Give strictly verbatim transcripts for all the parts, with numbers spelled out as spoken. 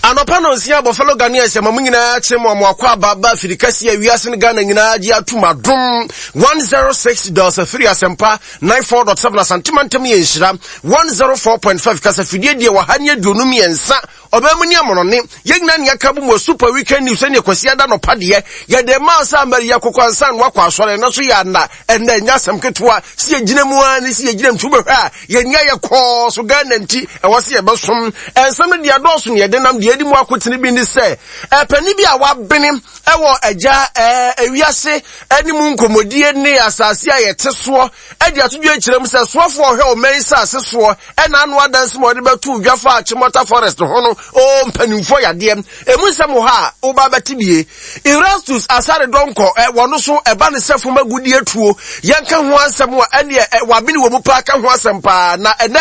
Anopano nsia bofelo Ghanaians mamu nyina chemo amwakwa baba firikasi awiase ne Ghana nyina agi atuma dum one oh six point three asempa ninety-four point seven santimeter mi enhira one oh four point five kasa fidie die wa hanye duonum yensa obemu ni amonone yegna ne yakabu mo super weekend news ne kwasi ada no pade ye de ma sa mbari yakokwansa no akwa asore na so ya na enda nya asem ketwa si agina mu ani si agina mtu be ha ye nya yakọ so Ghana nti e wose ye besom ensam de adoso ne de nam de edi mu akotene bi ni se e pani bi a wabene e wo agya e ewiase ani mu nkomodie ne asase a ye teso e de atodwo akirem se soafo ohwe o mensa aseso e na anu adanse mo de betu dwafa Achimota forest ho no o mpanimfo yade emu nsem ha o ba betibie Erastus asare donko e wono so e ba ne sefo magudi atuo yenka ho ansem wa ene wabene wo mu pa ka ho ansem pa na ene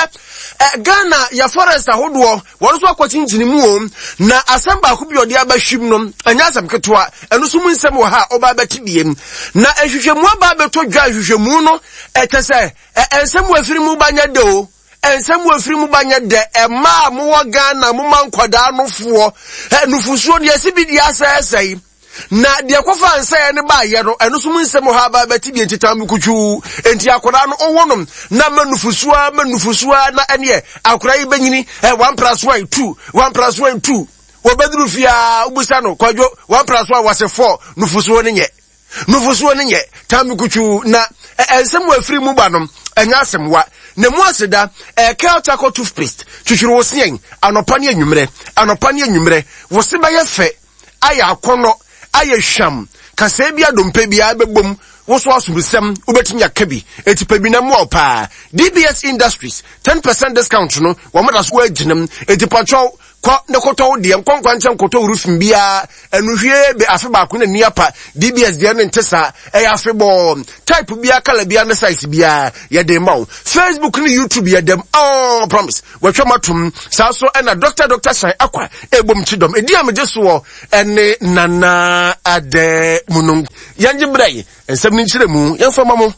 Ghana ya forest ahodo wono so akwatinjini mu na asem ba ko bi odi abahwim no anya asem ketwa enu so mu nsem ha o ba betibie na ehwehwemu aba beto dwa ehwehwemu no etese ensem wafiri mu banya de o ensem wafiri mu banya de e ma mo wo Ghana mo mankwada nofo nufusuo de asibidi asesei na de kofa nsa ne ba ye no enu so mu nsem ha ba betibie ntitam kutwu enti akoda no owonom na manufusuo manufusuo na ene akora yi banyini one plus one two one plus one two wobedru fia ubusa no kwadwo one plus one was four nufusuo ne nye nufusuo ne nye tamikuchu na ensem wafiri mu banom enya asemwa ne mu aseda e Keltaco toothpaste chuchuru wosien anopa ne anwumre anopa ne anwumre wose ba ye fe aya akono aya hwam kasa bia dompe bia bebom woso asubisem ubetimi akabi etipabi na mu opa D B S Industries ten percent discount no wo mada so aginem etipatwo kwa ne koto de nkwankwanche koto rufin bia enuhwie be afe ba ko na niapa D B S de ne ntesa e afe bo type bia kala bia ne size bia ye de maw Facebook ni YouTube ye dem oh promise we twamatum saso na doctor doctor Shai Akwa ebom chidom edi amejeso ene nana ade munung yanje brai ensem ni chiremu yemfama mo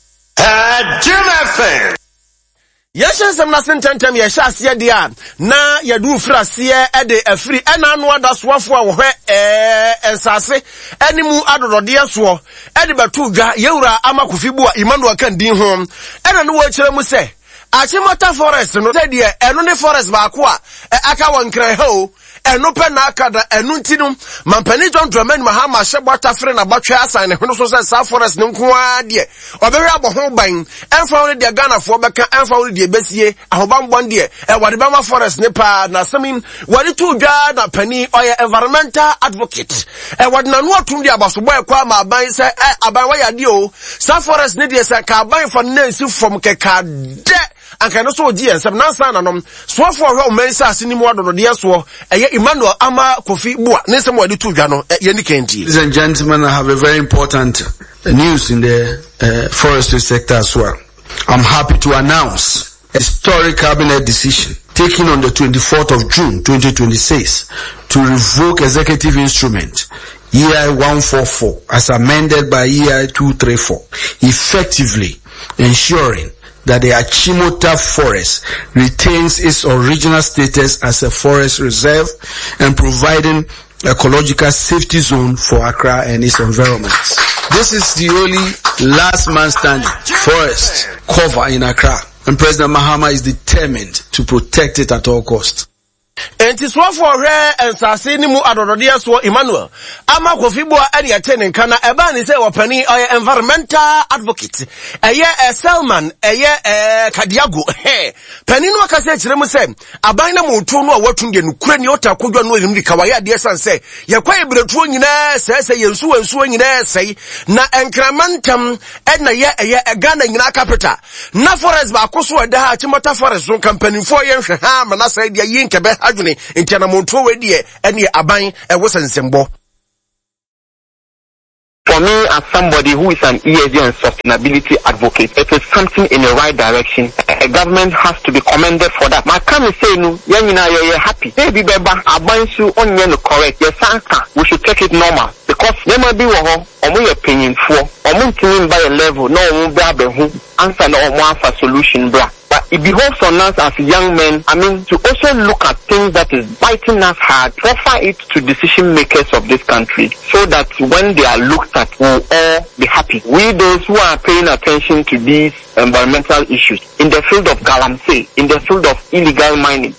Jim Yesha sem na sententem ye sha ase de a na ye du frase e de afri ena no adasofo a wo hwe eh ensase enimu adodode so e de betu dwa yewura amakofibu a Emmanuel kan din ho ena no wo kire mu se Achimota forest no se de eno ne forest ba ko a aka wonkran ha o eno pe na aka da enu ntinu mampani John Dramani Mahama hyebota fre na batwe asan ne hono so se South Forest ne nko a de obehwe aboho ban emfa woni de Ghana fo beka emfa woni de besie ahobambon de e wade bama forest ne pa na samin wade tu dwa na pani oye environmental advocate e wade na no atum de abasobo e kwa ma aban se aban wa yade o South Forest ne de se ka aban fo na nsi fom keka de anka no so oji ensem na san nanom soafo hwe o mensa asini mu adodo de so eye Emmanuel ama Kofi Bua ne nsem wade tu dwa no ye ni kenti. Ladies and gentlemen, I have a very important uh, news in the uh, forestry sector as well. I'm happy to announce a historic cabinet decision taken on the twenty-fourth of June twenty twenty-six to revoke executive instrument E I one forty-four as amended by E I two thirty-four, effectively ensuring that the Achimota forest retains its original status as a forest reserve and providing ecological safety zone for Accra and its environment. This is the only last man standing forest cover in Accra, and President Mahama is determined to protect it at all costs. Enti swafo hwe ensase ni mu adodode so Emmanuel ama Kofi Bua ene atene nka eba ni se wopani oye environmental advocate eye e Selman eye e Kadiago he pani no akase kire mu se aban na moto no awatun de nukura ni otakodwa no elimdi kawaye ade sanse ye kwaye bretuo nyina se se yensu wansu nyina sei na enkramantam ena ye eye Ghana nyina capital na forest ba koso eda ha Achimota forest so company for ye hwe ha ma na sai de yin kebe adwene entiana monto we de ene aban e wo sensembo. For me, as somebody who is an E S G and sustainability advocate, it is something in the right direction. A government has to be commended for that. My comment say no, you're happy. Maybe beba abansu onye no correct. Yes, we should take it normal because there might be one or my opinion for or omuntimi by a level no omu bra behu answer no omu afa solution bra. But it behoves on us as young men, I mean, to also look at things that is biting us hard, offer it to decision makers of this country, so that when they are looked at, we'll all be happy. We, those who are paying attention to these environmental issues, in the field of galamsey, in the field of illegal mining.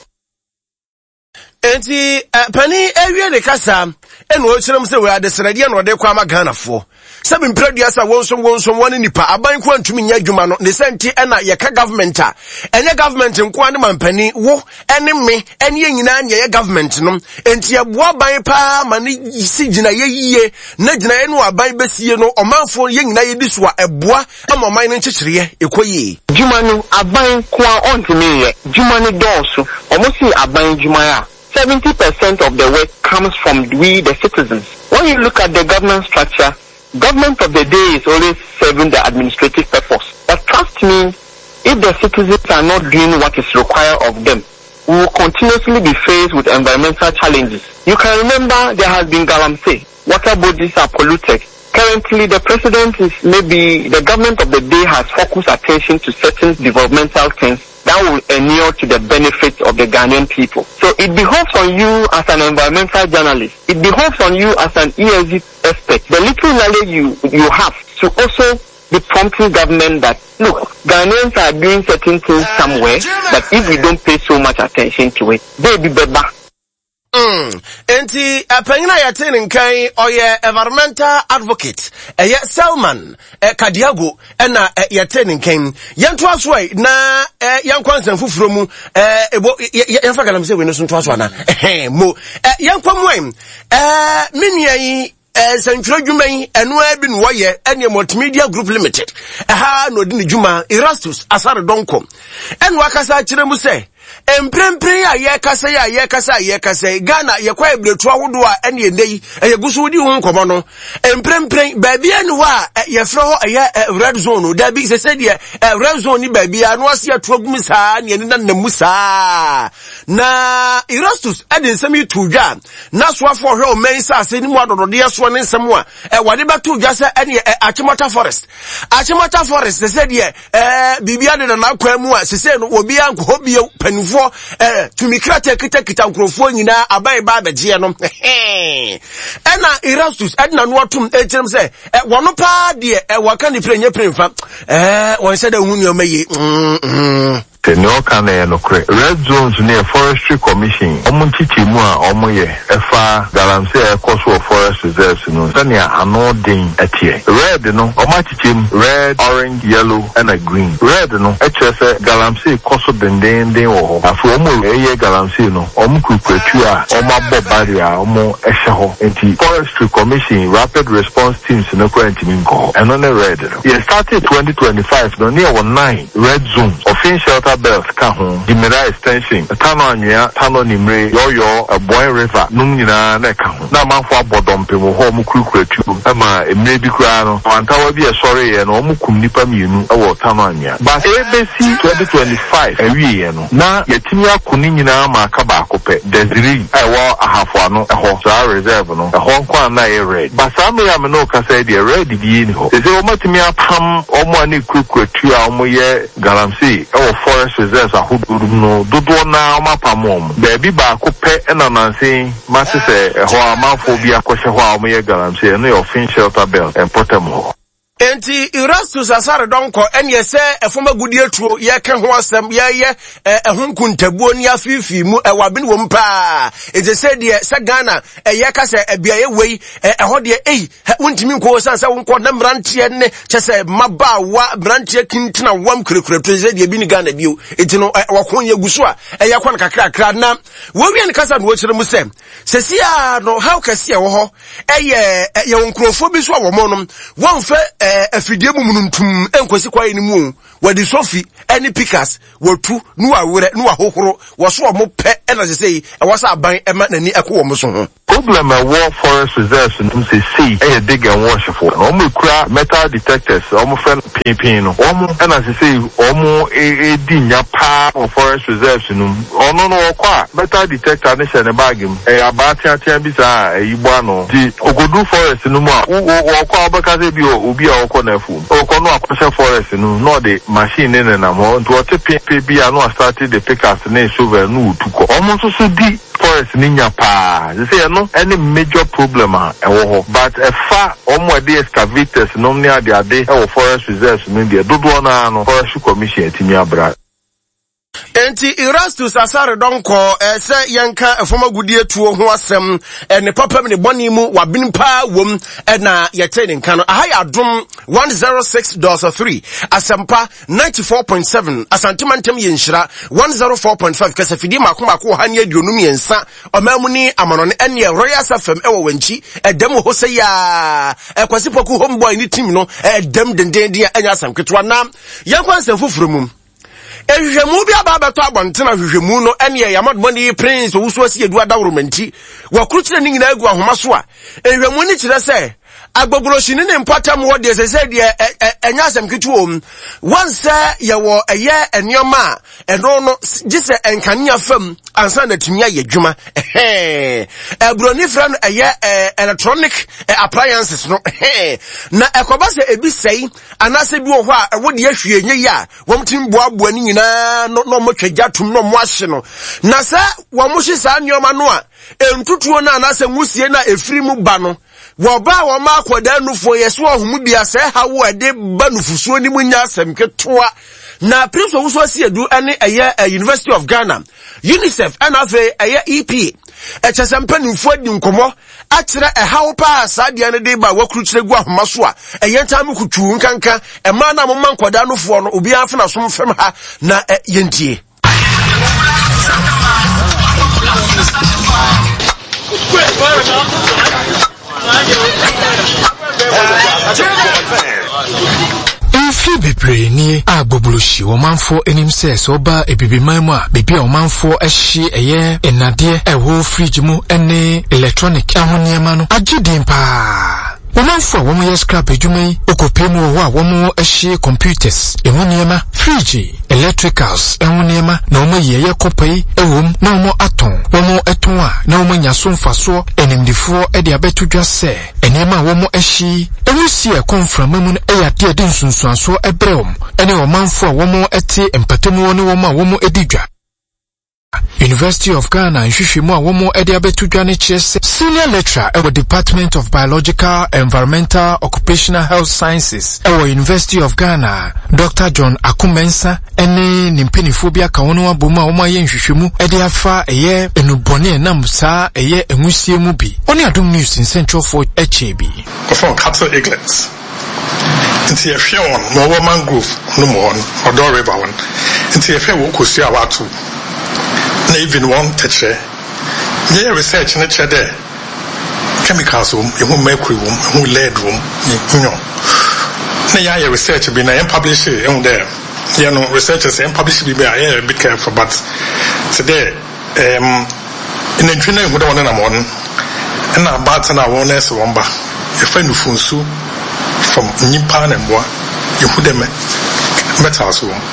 Enti pani ewie de kasa eno ochirem se we adesrade na ode kwa magana fo sebi mpredua sa wonso wonso woni nipa aban kwa ntumi nya adwuma no ne senti ena ye ka government a enye government nko ane mampani wo ene me ene nyina anya ye government no enti eboa ban pa ma ne si gina ye yie na gina ye no aban besie no omanfo ye nyina ye diso a eboa ama man no nkyekireye ekoyi dwuma no aban kwa ontimi ye dwuma no doso omosi aban dwuma ya seventy percent of the work comes from we, the citizens. When you look at the government structure, government of the day is always serving the administrative purpose. But trust me, if the citizens are not doing what is required of them, we will continuously be faced with environmental challenges. You can remember there has been galamsey. Water bodies are polluted. Currently, the president is maybe, the government of the day has focused attention to certain developmental things that will inure to the benefit of the Ghanaian people. So it behoves on you as an environmental journalist, it behoves on you as an E S G expert, the little knowledge you, you have to also be prompting government that, look, Ghanaians are doing certain things somewhere, but if we don't pay so much attention to it, they'll be better. Mm. Enti apanyina yatene nkai oye environmental advocate eye Selman e Kadiago na yatene nkai yento aso ai na yankwansan fufuro mu eh ebo yenfa galam se we no so nto aso na eh mo yankwa mu ai eh menua yi eh santro dwuma yi eno abi no ye ene multimedia group limited eh ha no di ne dwuma Erastus Asare Donko eno akasa kire mu se emprempren a ye kasa ya ye kasa ye kasa Ghana ye kwa ebretu ahodo a ene endei eye gusu wodi hu nkomo no emprempren baabi ene ho a ye frɛ ho eye red zone da bi se se de red zone ni baabi a no ase ato agum saa ne ene na namu saa na Erastus ade nsɛm yi to dwa na soafo hwɛ o man sa ase ni mu adodode ye so ne nsɛm a e wade ba to dwa se ene Achimota forest Achimota forest se se de eh bibia de na akwa mu a se se no obi anko bi panufo eh tumikra tekita kita nkrofo nyina abai ba beje no ena Erastus adna no atum echirem se eh wono pa de eh waka ni prenye premfa eh won se da hunu o maye mm no can no red zones near forestry commission omunchichi mu a omoye efa galamsey e coso forest reserves no tania anodin etie red no omachichim red orange yellow and a green red no echese galamsey coso denden den wo afu omo eye galamsey no omukukwetu a omabo barrier omo ehye ho enti forestry commission rapid response teams no kwantimi nko eno ne red no it started twenty twenty-five no near nine red zones official bells kahon dimera extension tano anya tano nimre yoyo aboy river num nyina na kahon na manfo abodompe mo ho mu kurukuru ama emre bi kura no antawa bi e sori ye no mu kum nipa mienu e wo tano anya ba ebesi twenty twenty-five awie ye no na yetimi akuni nyina ma aka ba akopɛ desiri e wo ahafo ano e ho sa reserve no e ho kwa na e red ba sa me ya me no ka say de red bi ni ho se o matimi apam o mo ani kurukuru a o mo ye galamsey e wo forest reserves ahododo no dodo na mapamom baabi ba ko pɛ na nanse masese ho amanfo bi akɔhye ho a ɔmo yɛ galamsey no yɛ fin shelter belt important ho enti Erastus Asare Donko ene se efoma gudie tuo ye ke ho asem ye ye ehunku ntabuo ni afifi mu ewabe no mpa eje se de se Ghana ye ka se ebia ye wei eho de ei wontimi nko sansa wonko na mrantie ne chese mabawa mrantie kintina wam kurekure to se de bi ni Ghana bio enti no wakon ye guso a ye kwa kakra kra na wo wi en kasa no wo kire mu se se sia no how kase wo ho eye ye wonkrofo bi so wo mo no wonfa afidie mu mununtum enkosi kwae ni mu wadi sofi any pickers were two no awure no ahohoro was so mo pe and as say e was aban e ma nani ekwo wo so ho problem a war forest reserves no say see e dig and wash for no mo kura metal detectors omo friend pin no omo and as say omo e di nya pa of forest reserves no ono no kwa metal detector ne se ne bag mu e abati atia bi sa e igbo ano di ogodu forest no mu a wo kwa obaka se bi obi a okọ na fu okọ no akwose forest no no the machine ne na mo nto o te pin bi ano started the pickers ne shovel no utuko omo so so di forest ninya pa they say no any major problem ah e wo but e fa omo de excavators no ne ade ade e wo forest reserves no de dodo na no forest commission atimi abra enti irastu sasare donko ese yanka efoma gudie tuo ho asem ene papam ne boni mu wabin pa wom na yete ne nka no aha ya dom one oh six point three asempa ninety-four point seven asantimantem yenhira one oh four point five kasafidi makoma ko ha ne aduonum yensa omamu ni amanone ene royal safam ewo wanchi edem ho se ya ekwasipoku homeboy ni team no edem dendenden anya asamketwa na yankwa asem fofurumum ehwehwemu bi ababato abonte na hwehwemu no ene yamadmoni prince owuso asi edu adawromanti wakurutire ni nyina agu ahomaso a ehwehemu ni kire se agbogoloshini ne mpatam wo de sese de enya asem ketuom once ye wo eye enioma eno no gise enkania fam ansa na timia ye dwuma eh ebroni fra no eye electronic appliances no na ekoba se ebi sei anase bi wo ho a wo de ahwie nye ya wo mtim boaboa ni nyina no no motwagya tum no mo ahye no na sa wo mo hye sa enioma no a entutuo na anase musie na efiri mu ba no woba wo ma akoda nufo yeso ohumubia se hawo ade banufusuo ni munya asem ketoa na prince owuso asi edu ene eye University of Ghana UNICEF anafe eye E P echesempa nufo di nkomo akire ehawo pa sadia ne de ba wakurukire gu ahomaso a eye ntam kutu nkanka e ma na momma nkoda nufo no obi afena som fem ha na yentie If bebre ni agboboloshi wo manfo enim se so ba ebibiman mu a bebi a wo manfo ahye eye enade ewo fridge mu ene electronic ahoniema no agidin pa womanfo wo mo scrap adwumai okopemu wo a wo mo ahye computers ehoniema fridge electricals ehoniema na wo yeye kopai ewom na wo aton wo mo eton a na wo nyaso mfaso enimdifo e de abetudwa se enema wo mo ahye ewusi e konframa mu e yade de nsunsuaso ebrewom ene wo manfo wo mo ete empatemu ne wo ma wo mo edidwa University of Ghana nhwehwemu a womo ede abetudwa ne chese senior lecturer at the Department of Biological, Environmental, Occupational Health Sciences at the University of Ghana Doctor John Akumensa ene nimpenifo bia ka wono aboma wo ma ye nhwehwemu ede afa eye enubone nam sa eye enwusie mu bi oni adom news in Central for H A B for cattle eaglets nti ye hwe won no wo mangrove no mo on odo river won nti ye hwe wo kosi awatu na even one teacher yeah research na che there chemicals um you mercury um you lead um you know na yeah research be na publish it on there you know researchers and publish be yeah be careful but today um in the training we don't want na morning and about na awareness one ba e fa nufunsu from nipa na mboa you hu them metals um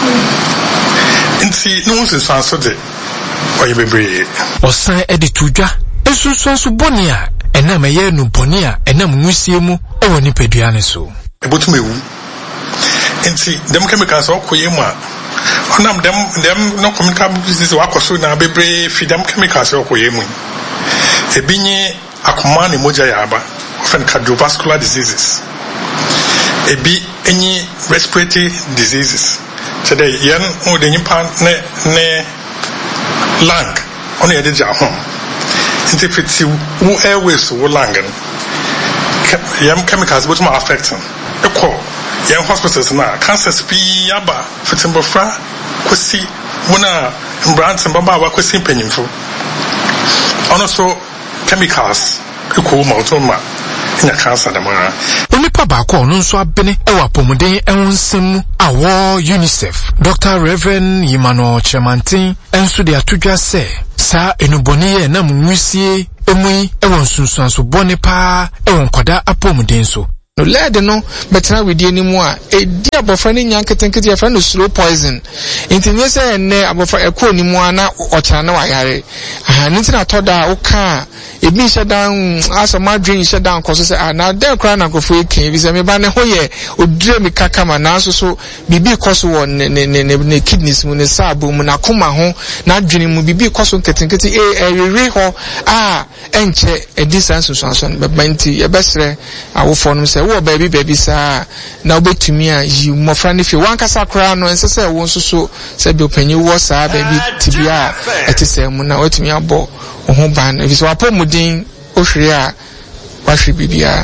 nti no one is answer the oye bebre osan editudwa esusuansu boni a enam eye nu boni a enam nwusie mu ewo ni pedua ne so ebotum ewu nti dem chemicals okoye mu a onam dem dem no communicable disease wakoso na bebre fi dem chemicals okoye mu ebinye akoma ne moja ya aba often cardiovascular diseases ebi enyi respiratory diseases today yen o de nipa ne ne lung on your deja home interpret who airways wo lung yam chemicals but ma affecting equal yam hospitals na cancer be yaba fitimbo fra kwesi wona brand mbaba wa kwesi penyimfo also chemicals equal ma nya cancer da ma onipa baako no nso abene ewa pomuden ewonsem awo UNICEF Doctor Reverend Yimano Chemantin enso de atudwa se sa enuboni ye na munwisie emu ewon sunsuanso bone pa ewon kwada apomuden so no lead no betra we die ni mu a e di abofra ni nyan ketenkete ya fa no slow poison intinye se enne abofra ekọ ni mu ana ocha na wayare aha ntina toda o ka ebi shedan asama dream shedan koso se ah na den kra na kofo eken bi se me ba ne hoye odire mi kaka ma na so so bibi koso won ne ne ne kidneys mu ne sabo mu na koma ho na dwene mu bibi koso ketenkete e erere ho ah enche edisanso so so be banti e besre awofo no se wo baby baby sa na obetumi a yi mofra ne fi wankasa kra no ensese wo nso so se be opanyi wo sa baby tibia etese mu na otumi abo ho ban ebi so apomudin ohwe a wahwe bibia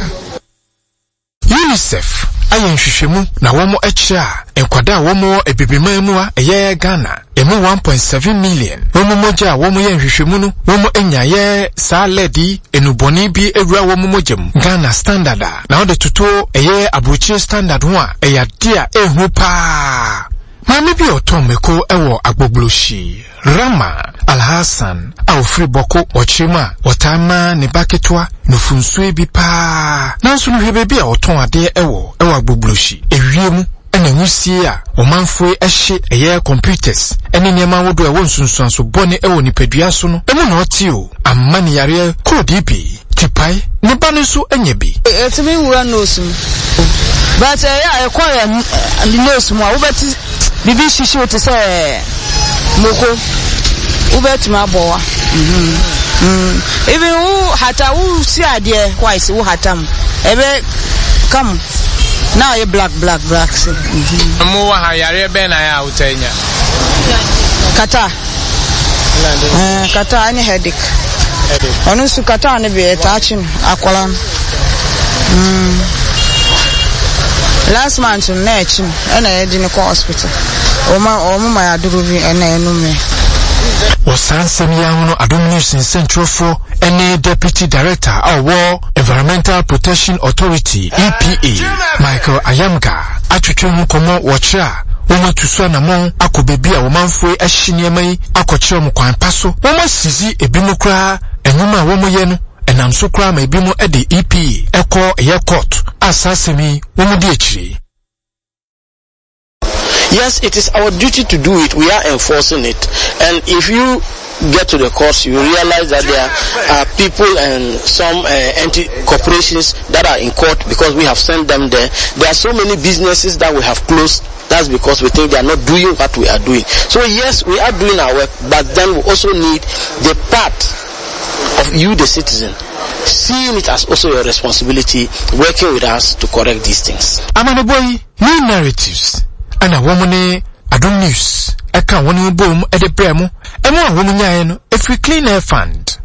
UNICEF ayen hwehwemu na womo ekyira enkwada womo ebibiman mu a eye Ghana emu one point seven million womo moja womo yen hwehwemu no womo enyaye sa lady enuboni bi ewura womo mojam Ghana standard a na ode tuto eye abuchi standard ho a eya dia ehu pa mami bi otomeko ewo agbogloshi Rama Alhassan Alfred Boko Ochima Otama ne baketwa nufunsu bi pa nanso no hwebe bi a oton ade ewo ewo agbogloshi ewiemu ena nwusie a omanfo ehye eye computers ene niema wodo ewo nsunsuanso bone ewo nipadua so no emu na oti o amani yare kodi bi tipai ne bane so enye bi etimi wura nosum but eh ekwa ya nosum a wobeti bibi shishi wote se moko ubetuma abowa mhm mm even who hata who see adie twice who hatam ebe come now you black black black so mhm mo wa hayare be na ya utenya kata eh kata any headache headache onu su kata ne be touching akwala mm last month na echi na e di ne ko hospital oma oma ma aduru bi na enume Wasansem yahuno Adom News in Central for any Deputy Director of Environmental Protection Authority E P A Michael Ayamga atwetwe hu komo wocha womo tuso na mon akobebi a womanfo ahyiniemai akokyere mo kwan paso womo sizi ebimokra enyuma womo ye no enam so kra ma ebimo e de E P A eko ye court asasemi womo di ekiri. Yes, it is our duty to do it. We are enforcing it. And if you get to the courts, you realize that there are people and some uh, anti-corporations that are in court because we have sent them there. There are so many businesses that we have closed. That's because we think they are not doing what we are doing. So yes, we are doing our work, but then we also need the part of you, the citizen, seeing it as also your responsibility, working with us to correct these things. Amane boy, new narratives. Ana womone Adom News eka woni bom e de bremo emo a womunyae no efri clean air fund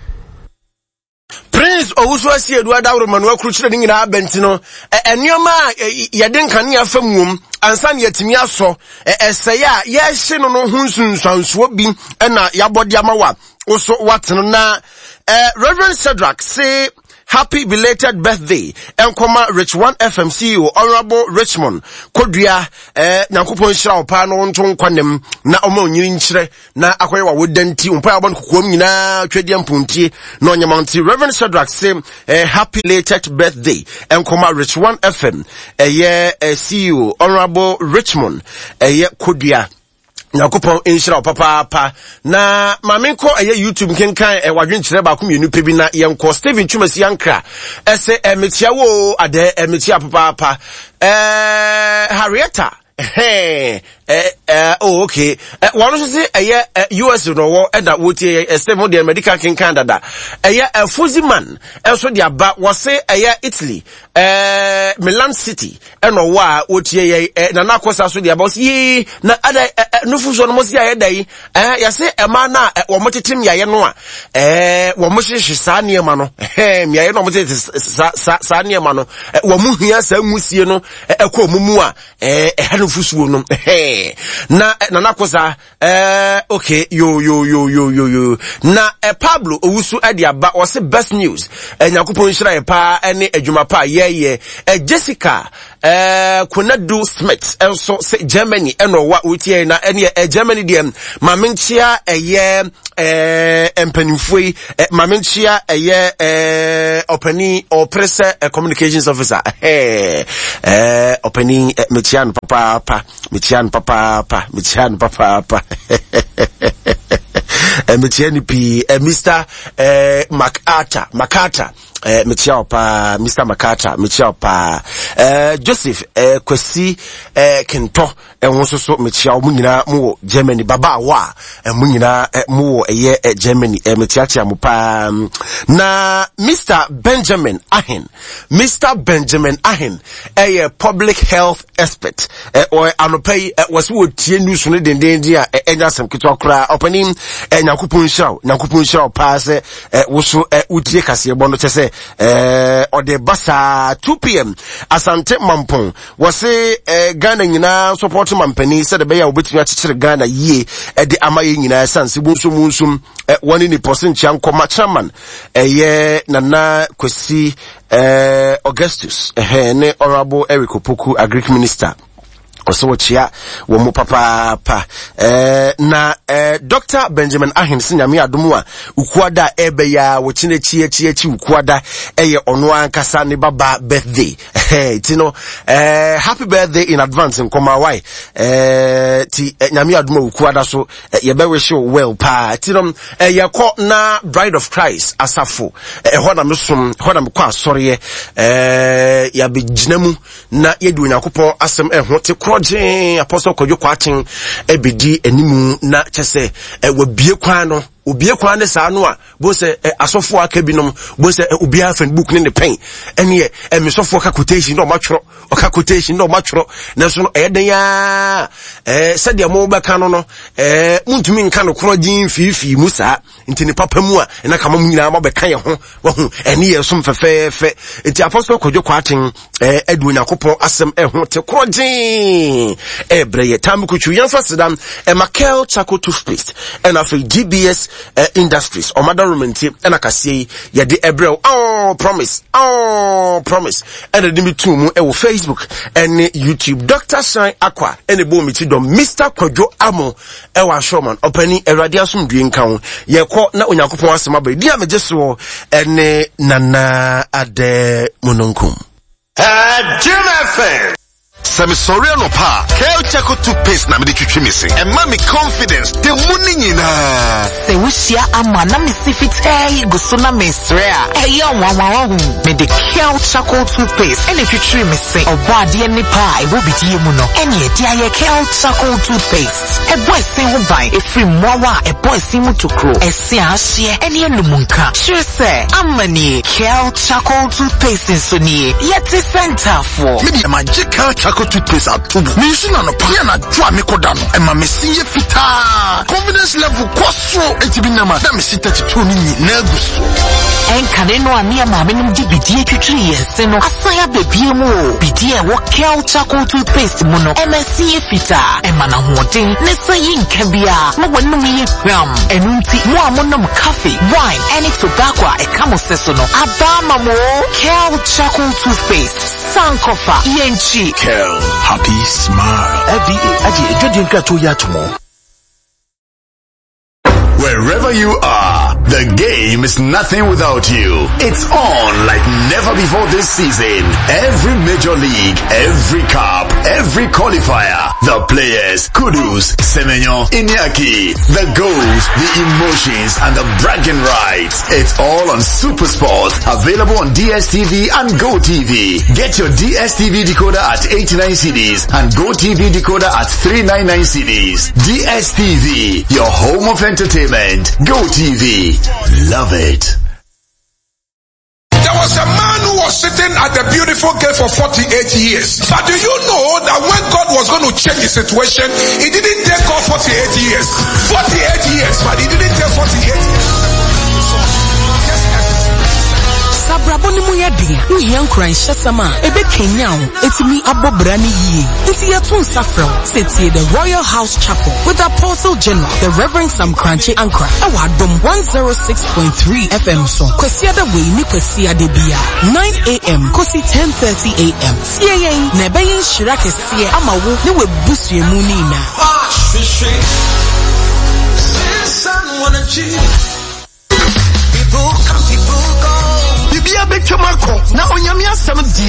Prince Owusu asi Edward Awro Manuel Kruchire nyina abenti no enioma yeden kane afamwom ansa ne yatimi aso eseye a ye hye no no hunsunsanso bi na yabode amawa oso wateno na Reverend Shadrack say happy belated birthday Enkoma Rich one F M C E O Honorable Richmond Kodua eh Nyankopon hira opa no nto nkwanem na oma onyiri nkyire na akoye wa wodanti umpa abon kokom nyina twedi ampuntie na onyamanti. Reverend Shadrack say eh, happy belated birthday Enkoma Rich one F M eh, eh C E O Honorable Richmond eh Kodua Nyakopon enhyira papa pa na mamenko eye YouTube kenkan e wadwenkyere ba ko mienu pe bi na yenko Steven Chumasi Yankra ese emetia wo ade emetia papa pa eh Harrieta eh eh oh okay one so say eye U S no wo e da wotie Steven de medical kenkan dada eye Fuziman enso de aba wo say eye Italy eh Milan City eno wa wotie na na kosa so de aba yi na ada nufu so no mo sia ye dai eh ya se ema na wo motetem yaye no a eh wo mo hyehyɛ saa ne ma no eh miaye no mo tete saa ne ma no wo mo hia saa musie no ekɔ mumu a eh eh nufu so no eh Hey. Na nana koza eh okay yo yo yo yo yo yo. Na eh, Pablo Owusu Adiaba was the best news. Eh Nyankopon hira e pa ene adwuma pa ye ye. Eh Jessica eh Kunadu Smith enso se Germany eno wa utie na ene eh, Germany dem mamenchia eye eh empanifui eh, mamenchia eye eh openi oppressor eh, communications officer eh eh openi eh, mechian papa pa mechian papa pa mechian papa pa eh mechian pi eh, Mister eh, MacArthur MacArthur eh Michel pa Mister MacArthur Michel pa eh Joseph eh Kwesi eh Kento eh wonso so Michel mu nyina mu Germany baba wa eh mu nyina eh, mu eh, eh Germany eh metiatia mu pa na Mister Benjamin Ahin Mister Benjamin Ahin eh public health expert eh or anopai eh, was wo tie news no denden dia eh, enya sem kitwa kra opening eh Nyankopon shaw Nyankopon shaw pa se eh wo so eh utie kase bo no chese eh ode basa two p m Asante Mampon was eh Ghana nyina support mampani said be ya obetumi akikire Ghana yie eh de amaye nyina sanse bunso munsum eh one ni percent chankoma chairman eh ye Nana Kwesi eh Augustus eh ne honorable Eric Opoku agric minister also chia wo mo papa pa eh na eh Doctor Benjamin Ahin sinyame adomu a ukuada ebe ya wo chine chi chi chi ukuada eye ono ankasa ne baba birthday eh tino eh happy birthday in advance nkoma why eh ti eh, nyame adomu ukuada so eh, ye be wish you well pa tino eh yakọ na Bride of Christ asafo eh hoda mesom hoda me kwa asori eh ya be ginamu na yedu Nyankopon asem eh ho te Roger Apostle Kojo Kwatin ebedi enimu na chese e wabie kwan no obie kwan ne saa no a bo se asofo aka binom bo se obi afen book ne ne pen ene e mesofo ka quotation no matwro o ka quotation no matwro na so no e den ya eh sade mo ba kan no no eh muntumi nka no krojin fifi musa ntini papa mu a na kama mu nyina ma be kan ye ho wo hu ene ye som fefefe enti Apostle Kojo Kwatin eh edu Nyankopon asem e ho te krojin e breye tamkuchu yanfa sedam e Makel Charcoal toothpaste and afi G B S Uh, industries or mother romanti and I can say ya de ebrel oh promise oh promise and the me too mu e wo Facebook and YouTube Doctor Shine Aqua and the bo me ti do Mister Kojo Amo e wa showman opani erade asomdue nka ho ye ko na Onyankopon asema ba dia me jeso ene nana ade mononkum uh, Jim F M Sami sorry no pa. Kel Charcoal toothpaste na me de twitwi me se. E ma me confidence. De muni nyina. Se wusia ama na me sifitei guso na me srea. E yo wa wa hu. Me de Kel Charcoal toothpaste ene twitwi me se. Oba de ni pa e bo bidie mu no. Ene e dia ye Kel Charcoal toothpaste. E boy se hu bai e free mwawa e boy se mu tokro. E se ahye ene enumunka. Sure se amani Kel Charcoal toothpaste so ni. Yet center for. Me de magical Charcoal toothpaste atubu. Me use na no pa na dwa me koda no. E ma me sinye fita. Confidence level kwaso etibi na ma. Na me sit thirty-two ni na guso. En kane no ani ma me nim di bidie twitwi yense no. Asaya bebie mu o. Bidie wo Kel Charcoal toothpaste mu no. E ma sinye fita. E ma na hoden ne sayi nka bia. Mo wonu me hwam. Enu nti mo amonom coffee, wine, any tobacco e kamo seso no. Abama mo Kel Charcoal toothpaste. Sankofa yenchi. Kel, happy smile. Every aji ejodinka to yatomo. Wherever you are, the game is nothing without you. It's on like never before this season. Every major league, every cup, every qualifier, the players, Kudus, Semenyo, Iñaki, the goals, the emotions, and the bragging rights. It's all on SuperSport, available on D S T V and GoTV. Get your D S T V decoder at eighty-nine cedis and GoTV decoder at three ninety-nine cedis. D S T V, your home of entertainment. GoTV, love it. There was a man who was sitting at the beautiful gate for forty-eight years. But do you know that when God was going to change the situation, he didn't take God forty-eight years. forty-eight years, but he didn't take forty-eight years. Sabraboni mu ye Edea, Uyan Kran Shasama, Ebe Kenyao, Etimi Abobra ni Yi, Etiatun Safro, City the Royal House Chapel with Apostle General, the Reverend Sam Crunchy Ankra, Awadom one oh six point three F M so, Kwesiada we ni Kwesiade Bia, nine A M Kosi ten thirty A M. Siye Nebeyin Shirake Siye Amawu Niwe Busu Munina. People come, people go. Bibia Bechamako, now on Yamia Sam